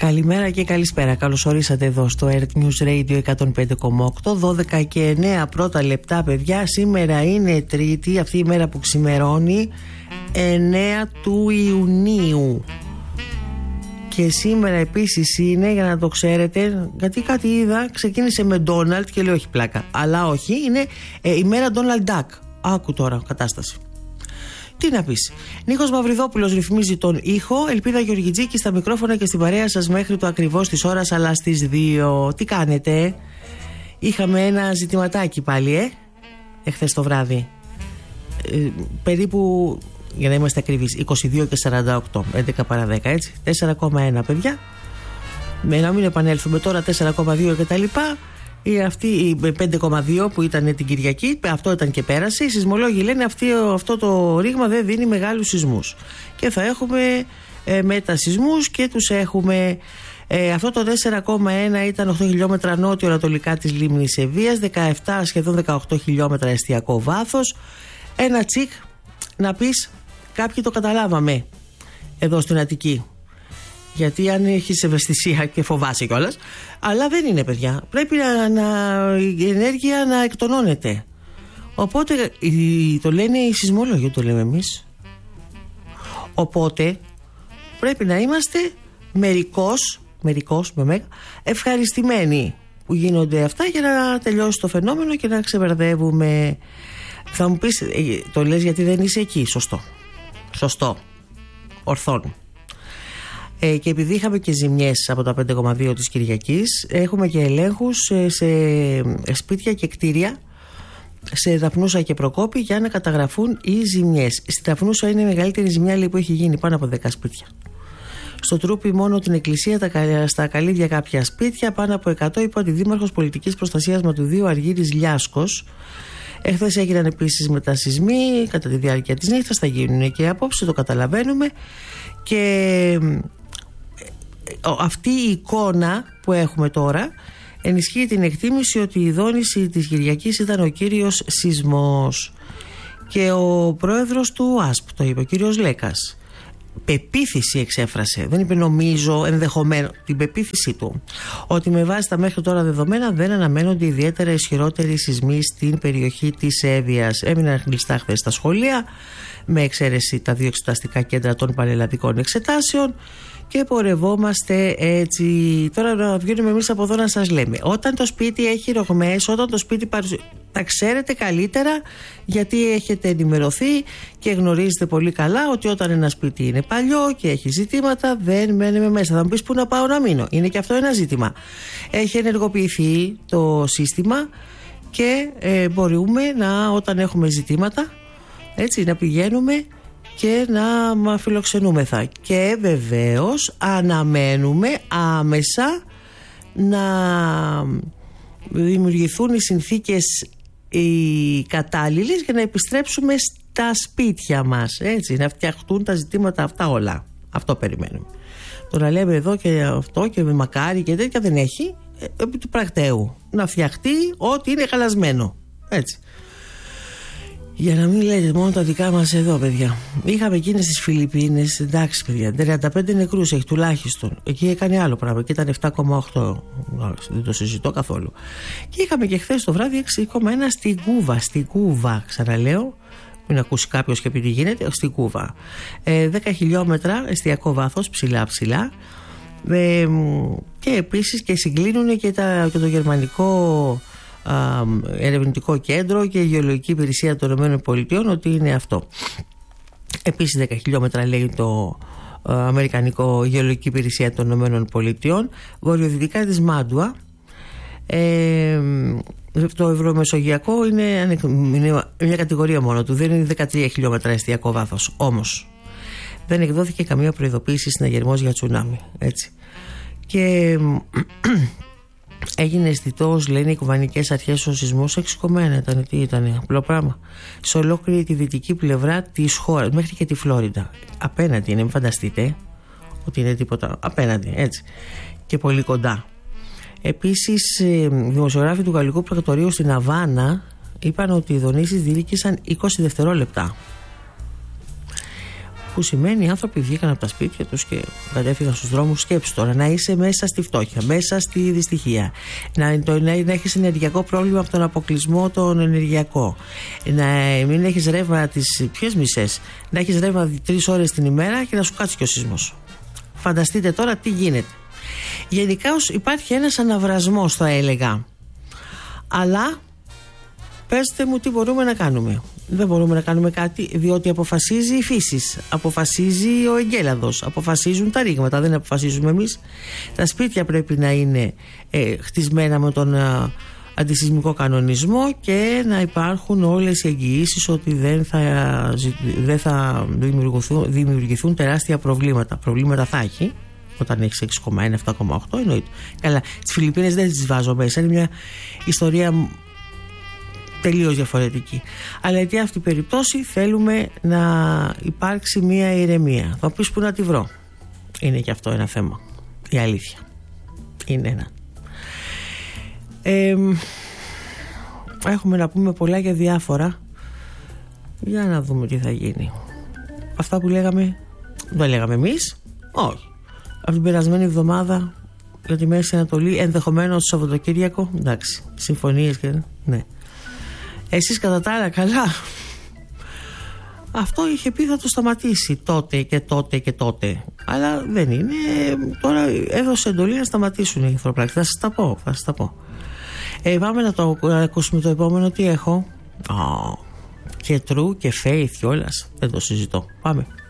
Καλημέρα και καλησπέρα. Καλώς ορίσατε εδώ στο Earth News Radio 105,8. 12 και 9 πρώτα λεπτά, παιδιά. Σήμερα είναι Τρίτη, αυτή η μέρα που ξημερώνει, 9 του Ιουνίου. Και σήμερα επίσης είναι, για να το ξέρετε, γιατί κάτι είδα, ξεκίνησε με Ντόναλτ και λέω όχι πλάκα. Αλλά όχι, είναι η μέρα Ντόναλτ Ντακ. Άκου τώρα κατάσταση. Τι να πεις. Νίκος Μαυριδόπουλος ρυθμίζει τον ήχο. Ελπίδα Γεωργιτζίκη στα μικρόφωνα και στην παρέα σας μέχρι το ακριβώς της ώρας, αλλά στις 2. Τι κάνετε? Είχαμε ένα ζητηματάκι πάλι, εχθές το βράδυ. Περίπου, για να είμαστε ακριβείς, 22 και 48, 11 παρά 10, έτσι. 4,1 παιδιά. Να μην επανέλθουμε τώρα, 4,2 κτλ. Αυτή η 5,2 που ήταν την Κυριακή, αυτό ήταν και πέρασε. Οι σεισμολόγοι λένε αυτό το ρήγμα δεν δίνει μεγάλους σεισμούς. Και θα έχουμε μετασεισμούς και τους έχουμε. Αυτό το 4,1 ήταν 8 χιλιόμετρα νότιο-ανατολικά της λίμνης Ευβοίας, 17 σχεδόν 18 χιλιόμετρα εστιακό βάθος. Ένα τσικ να πεις, κάποιοι το καταλάβαμε εδώ στην Αττική. Γιατί αν έχεις ευαισθησία και φοβάσαι κιόλας, αλλά δεν είναι, παιδιά. Πρέπει η ενέργεια να εκτονώνεται. Οπότε το λένε οι σεισμολόγοι, το λέμε εμείς. Οπότε πρέπει να είμαστε μερικώς με μέγα ευχαριστημένοι που γίνονται αυτά, για να τελειώσει το φαινόμενο και να ξεμπερδεύουμε. Θα μου πεις, το λες γιατί δεν είσαι εκεί. Σωστό. Ορθόν. Και επειδή είχαμε και ζημιές από τα 5,2 της Κυριακής, έχουμε και ελέγχους σε σπίτια και κτίρια, σε Δαφνούσα και Προκόπη, για να καταγραφούν οι ζημιές. Στη Δαφνούσα είναι η μεγαλύτερη ζημιά που έχει γίνει, πάνω από 10 σπίτια. Στο Τρούπι μόνο την εκκλησία, στα Καλύδια κάποια σπίτια, πάνω από 100, είπε ο Αντιδήμαρχος Πολιτικής Προστασίας Ματουδίου Αργύρης Λιάσκος. Εχθές έγιναν επίσης μετασεισμοί κατά τη διάρκεια της νύχτας, θα γίνουν και απόψε, το καταλαβαίνουμε. Και αυτή η εικόνα που έχουμε τώρα ενισχύει την εκτίμηση ότι η δόνηση της Κυριακής ήταν ο κύριος σεισμός. Και ο πρόεδρος του ΑΣΠ το είπε, ο κύριος Λέκας. Πεποίθηση εξέφρασε, δεν είπε νομίζω, ενδεχομένως, την πεποίθησή του ότι με βάση τα μέχρι τώρα δεδομένα δεν αναμένονται ιδιαίτερα ισχυρότεροι σεισμοί στην περιοχή της Εύβοιας. Έμειναν κλειστά χθες τα σχολεία, με εξαίρεση τα 2 εξεταστικά κέντρα των πανελλαδικών εξετάσεων, και πορευόμαστε έτσι. Τώρα να βγαίνουμε εμείς από εδώ να σας λέμε, όταν το σπίτι έχει ρογμές, όταν το σπίτι τα ξέρετε καλύτερα, γιατί έχετε ενημερωθεί και γνωρίζετε πολύ καλά ότι όταν ένα σπίτι είναι παλιό και έχει ζητήματα, δεν μένουμε μέσα. Θα μου πεις πού να πάω να μείνω, είναι και αυτό ένα ζήτημα. Έχει ενεργοποιηθεί το σύστημα και μπορούμε όταν έχουμε ζητήματα, έτσι, να πηγαίνουμε και να φιλοξενούμεθα. Και βεβαίως αναμένουμε άμεσα να δημιουργηθούν οι συνθήκες οι κατάλληλες για να επιστρέψουμε στα σπίτια μας, έτσι, να φτιαχτούν τα ζητήματα αυτά όλα. Αυτό περιμένουμε. Τώρα λέμε εδώ και αυτό και με μακάρι και τέτοια, δεν έχει, επί του πρακτέου να φτιαχτεί ό,τι είναι χαλασμένο, έτσι. Για να μην λέτε μόνο τα δικά μας εδώ, παιδιά. Είχαμε εκείνες στις Φιλιππίνες, εντάξει παιδιά, 35 νεκρούς έχει τουλάχιστον. Εκεί έκανε άλλο πράγμα, εκεί ήταν 7,8. Δεν το συζητώ καθόλου. Και είχαμε και χθες το βράδυ 6,1 στην Κούβα, ξαναλέω. Μην ακούσει κάποιος και πει τι γίνεται, στην Κούβα. 10 χιλιόμετρα εστιακό βάθος, ψηλά. Και επίσης και συγκλίνουν και το γερμανικό ερευνητικό κέντρο και η Γεωλογική Υπηρεσία των ΗΠΑ ότι είναι αυτό. Επίσης 10 χιλιόμετρα λέει το Αμερικανικό Γεωλογική Υπηρεσία των ΗΠΑ, βορειοδυτικά της Μάντουα. Το ευρωμεσογειακό είναι μια κατηγορία μόνο του, δεν είναι 13 χιλιόμετρα εστιακό βάθος. Όμως δεν εκδόθηκε καμία προειδοποίηση συναγερμός για τσουνάμι, έτσι. Και έγινε αισθητός, λένε οι κουβανικές αρχές, ο σεισμός 6,1 ήταν. Τι ήταν, απλό πράγμα. Σε ολόκληρη τη δυτική πλευρά της χώρας, μέχρι και τη Φλόριντα. Απέναντι είναι, μην φανταστείτε ότι είναι τίποτα. Απέναντι, έτσι. Και πολύ κοντά. Επίσης, δημοσιογράφοι του Γαλλικού Πρακτορείου στην Αβάνα είπαν ότι οι δονήσεις διήρκησαν 20 δευτερόλεπτα. Που σημαίνει οι άνθρωποι βγήκαν από τα σπίτια τους και κατέφυγαν στους δρόμους. Σκέψου τώρα, να είσαι μέσα στη φτώχεια, μέσα στη δυστυχία, να έχεις ενεργειακό πρόβλημα από τον αποκλεισμό τον ενεργειακό, να μην έχεις ρεύμα τις ποιες μισές, να έχεις ρεύμα 3 ώρες την ημέρα και να σου κάτσει και ο σεισμός. Φανταστείτε τώρα τι γίνεται. Γενικά υπάρχει ένας αναβρασμός, θα έλεγα. Αλλά πέστε μου τι μπορούμε να κάνουμε. Δεν μπορούμε να κάνουμε κάτι, διότι αποφασίζει η φύση, αποφασίζει ο εγκέλαδος, αποφασίζουν τα ρήγματα, δεν αποφασίζουμε εμείς. Τα σπίτια πρέπει να είναι χτισμένα με τον αντισεισμικό κανονισμό και να υπάρχουν όλες οι εγγυήσεις ότι δεν θα δημιουργηθούν τεράστια προβλήματα. Προβλήματα θα έχει όταν έχει 6,1, 7,8 εννοείται. Καλά, τις Φιλιππίνες δεν τις βάζω μέσα, είναι μια ιστορία τελείως διαφορετική. Αλλά γιατί αυτή η περίπτωση θέλουμε να υπάρξει μια ηρεμία. Θα πεις που να τη βρω. Είναι και αυτό ένα θέμα. Η αλήθεια είναι ένα. Έχουμε να πούμε πολλά για διάφορα. Για να δούμε τι θα γίνει. Αυτά που λέγαμε, δεν λέγαμε εμείς. Όχι. Από την περασμένη εβδομάδα για τη Μέση Ανατολή, ενδεχομένως το Σαββατοκύριακο. Εντάξει, συμφωνίες και ναι. Εσείς κατά τα άλλα καλά. Αυτό είχε πει θα το σταματήσει τότε και τότε και τότε. Αλλά δεν είναι. Τώρα έδωσε εντολή να σταματήσουν οι εχθροπράξεις. Θα σας τα πω. Πάμε να ακούσουμε το επόμενο. Τι έχω. Και true και faith κιόλας. Δεν το συζητώ. Πάμε.